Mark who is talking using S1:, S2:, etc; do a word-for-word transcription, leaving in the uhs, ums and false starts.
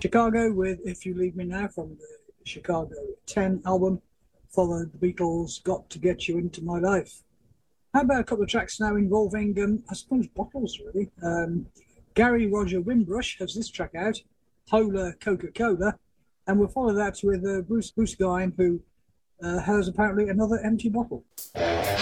S1: Chicago with If You Leave Me Now from the Chicago ten album, followed the Beatles' Got to Get You Into My Life. How about a couple of tracks now involving, um, I suppose, bottles, really? Um, Gary Roger Wimbush has this track out, Polar Coca-Cola, and we'll follow that with uh, Bruce Bruce Guine, who uh, has apparently another empty bottle.